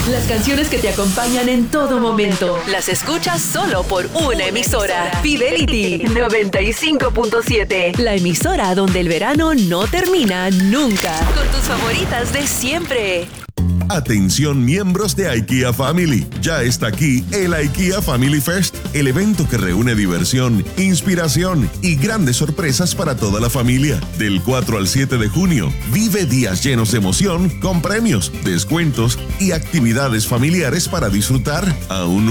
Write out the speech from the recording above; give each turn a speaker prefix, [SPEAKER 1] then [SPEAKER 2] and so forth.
[SPEAKER 1] Las canciones que te acompañan en todo momento. Las escuchas solo por una emisora. Fidelity 95.7. La emisora donde el verano no termina nunca. Con tus favoritas de siempre.
[SPEAKER 2] Atención miembros de IKEA Family, ya está aquí el IKEA Family Fest, el evento que reúne diversión, inspiración y grandes sorpresas para toda la familia. Del 4 al 7 de junio, vive días llenos de emoción con premios, descuentos y actividades familiares para disfrutar. Aún